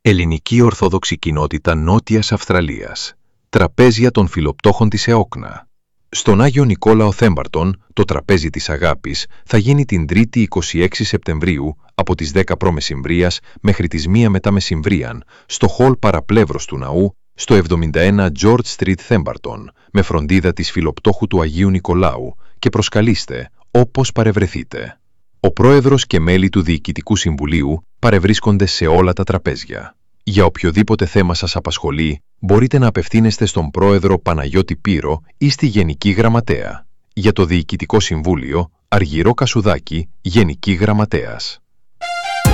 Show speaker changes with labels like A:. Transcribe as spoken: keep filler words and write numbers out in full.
A: Ελληνική Ορθόδοξη Κοινότητα Νότιας Αυστραλίας. Τραπέζια των Φιλοπτώχων της ΕΟΚΝΑ. Στον Άγιο Νικόλαο Θέμπαρτον, το τραπέζι της αγάπης θα γίνει την Τρίτη είκοσι έξι Σεπτεμβρίου από τις δέκα π.Μ. μέχρι τις μία μετά μεσημβρίαν, στο χολ παραπλεύρος του ναού, στο εβδομήντα ένα George Street Θέμπαρτον, με φροντίδα της Φιλοπτώχου του Αγίου Νικολάου, και προσκαλείστε όπως παρευρεθείτε. Ο πρόεδρος και μέλη του Διοικητικού Συμβουλίου παρευρίσκονται σε όλα τα τραπέζια. Για οποιοδήποτε θέμα σας απασχολεί, μπορείτε να απευθύνεστε στον πρόεδρο Παναγιώτη Πύρο ή στη Γενική Γραμματέα. Για το Διοικητικό Συμβούλιο, Αργυρό Κασουδάκη, Γενική Γραμματέας.